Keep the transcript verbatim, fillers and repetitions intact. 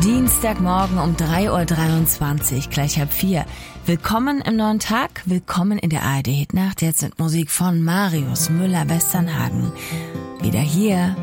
Dienstagmorgen um drei Uhr dreiundzwanzig, gleich halb vier. Willkommen im neuen Tag, willkommen in der A R D Hitnacht. Jetzt mit Musik von Marius Müller-Westernhagen. Wieder hier